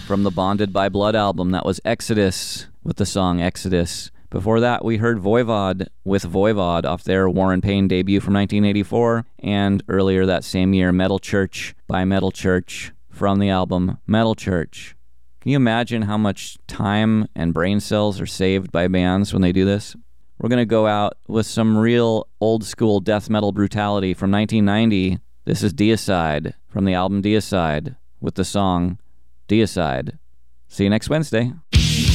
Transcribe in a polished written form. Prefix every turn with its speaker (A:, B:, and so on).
A: from the Bonded by Blood album. That was Exodus with the song Exodus. Before that, we heard Voivod with Voivod off their War and Pain debut from 1984, and earlier that same year, Metal Church by Metal Church from the album Metal Church. Can you imagine how much time and brain cells are saved by bands when they do this? We're going to go out with some real old-school death metal brutality from 1990. This is Deicide from the album Deicide with the song Deicide. See you next Wednesday.